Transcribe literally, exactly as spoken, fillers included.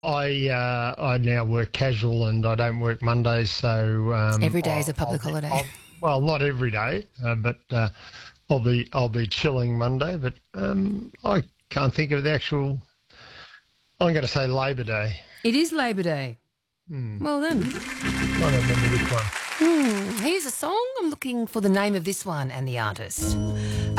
I uh, I now work casual and I don't work Mondays, so um, Every day is a I'll, I'll public be holiday. I'll, well, not every day, uh, but uh, I'll be I'll be chilling Monday. But um, I can't think of the actual. I'm going to say Labor Day. It is Labor Day. Hmm. Well then. I don't remember which one. Hmm, here's a song. I'm looking for the name of this one and the artist.